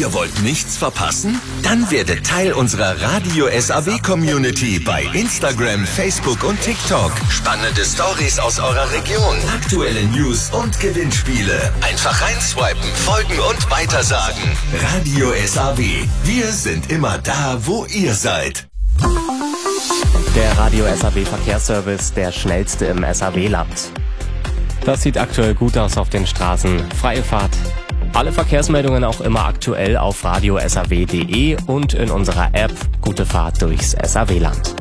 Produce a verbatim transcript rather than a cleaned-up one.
Ihr wollt nichts verpassen? Dann werdet Teil unserer Radio S A W Community bei Instagram, Facebook und TikTok. Spannende Stories aus eurer Region, aktuelle News und Gewinnspiele. Einfach reinswipen, folgen und weitersagen. Radio S A W. Wir sind immer da, wo ihr seid. Der Radio S A W Verkehrsservice, der schnellste im S A W-Land. Das sieht aktuell gut aus auf den Straßen. Freie Fahrt. Alle Verkehrsmeldungen auch immer aktuell auf radio s a w punkt d e und in unserer App. Gute Fahrt durchs S A W-Land.